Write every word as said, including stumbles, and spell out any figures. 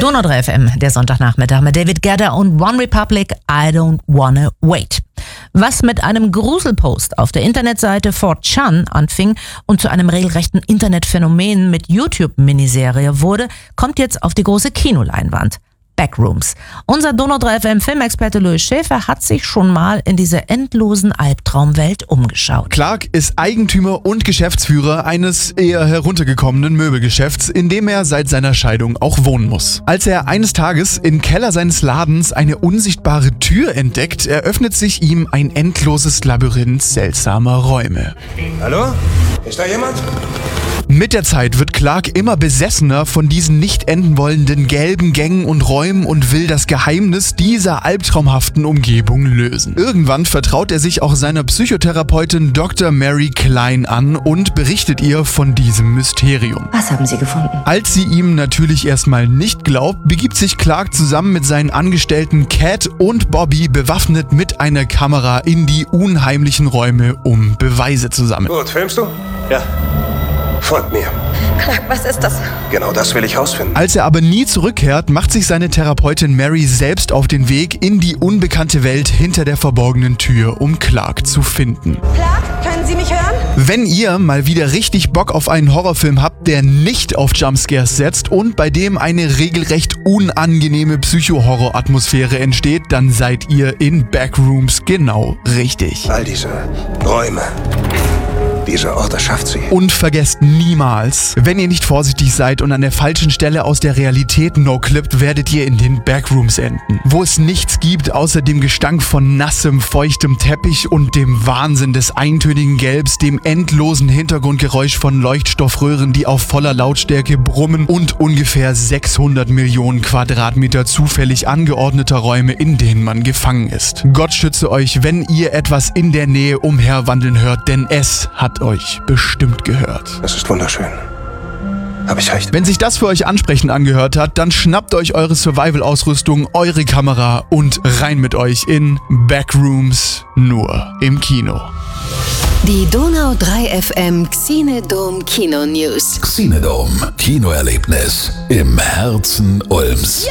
Donau drei F M, der Sonntagnachmittag mit David Guetta und One Republic, I Don't Wanna Wait. Was mit einem Gruselpost auf der Internetseite four chan anfing und zu einem regelrechten Internetphänomen mit YouTube-Miniserie wurde, kommt jetzt auf die große Kinoleinwand. Backrooms. Unser Donau drei F M Filmexperte Louis Schäfer hat sich schon mal in dieser endlosen Albtraumwelt umgeschaut. Clark ist Eigentümer und Geschäftsführer eines eher heruntergekommenen Möbelgeschäfts, in dem er seit seiner Scheidung auch wohnen muss. Als er eines Tages im Keller seines Ladens eine unsichtbare Tür entdeckt, eröffnet sich ihm ein endloses Labyrinth seltsamer Räume. Hallo? Ist da jemand? Mit der Zeit wird Clark immer besessener von diesen nicht enden wollenden gelben Gängen und Räumen und will das Geheimnis dieser albtraumhaften Umgebung lösen. Irgendwann vertraut er sich auch seiner Psychotherapeutin Doktor Mary Klein an und berichtet ihr von diesem Mysterium. Was haben Sie gefunden? Als sie ihm natürlich erstmal nicht glaubt, begibt sich Clark zusammen mit seinen Angestellten Cat und Bobby bewaffnet mit einer Kamera in die unheimlichen Räume, um Beweise zu sammeln. Gut, filmst du? Ja. Folgt mir. Clark, was ist das? Genau das will ich rausfinden. Als er aber nie zurückkehrt, macht sich seine Therapeutin Mary selbst auf den Weg in die unbekannte Welt hinter der verborgenen Tür, um Clark zu finden. Clark, können Sie mich hören? Wenn ihr mal wieder richtig Bock auf einen Horrorfilm habt, der nicht auf Jumpscares setzt und bei dem eine regelrecht unangenehme Psycho-Horror-Atmosphäre entsteht, dann seid ihr in Backrooms genau richtig. All diese Räume. Dieser Ort erschafft sie. Und vergesst niemals, wenn ihr nicht vorsichtig seid und an der falschen Stelle aus der Realität no-clippt, werdet ihr in den Backrooms enden. Wo es nichts gibt, außer dem Gestank von nassem, feuchtem Teppich und dem Wahnsinn des eintönigen Gelbs, dem endlosen Hintergrundgeräusch von Leuchtstoffröhren, die auf voller Lautstärke brummen und ungefähr sechshundert Millionen Quadratmeter zufällig angeordneter Räume, in denen man gefangen ist. Gott schütze euch, wenn ihr etwas in der Nähe umherwandeln hört, denn es hat euch bestimmt gehört. Das ist wunderschön. Hab ich recht? Wenn sich das für euch ansprechend angehört hat, dann schnappt euch eure Survival-Ausrüstung, eure Kamera und rein mit euch in Backrooms, nur im Kino. Die Donau drei F M Xenodome Kino News. Xenodome, Kinoerlebnis im Herzen Ulms.